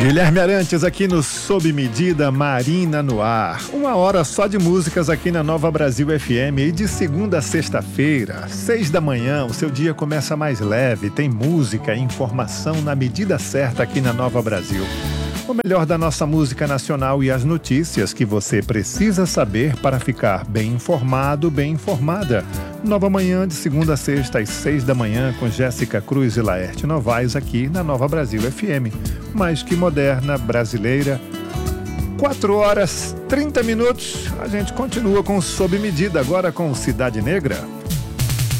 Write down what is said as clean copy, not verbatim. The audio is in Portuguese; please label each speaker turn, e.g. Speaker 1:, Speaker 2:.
Speaker 1: Guilherme Arantes aqui no Sob Medida, Marina no ar. 1 hora só de músicas aqui na Nova Brasil FM. E de segunda a sexta-feira, 6 da manhã, o seu dia começa mais leve. Tem música e informação na medida certa aqui na Nova Brasil. O melhor da nossa música nacional e as notícias que você precisa saber para ficar bem informado, bem informada. Nova Manhã, de segunda a sexta, às 6 da manhã, com Jéssica Cruz e Laerte Novaes, aqui na Nova Brasil FM. Mais que moderna, brasileira. 4 horas, 30 minutos. A gente continua com Sob Medida, agora com Cidade Negra.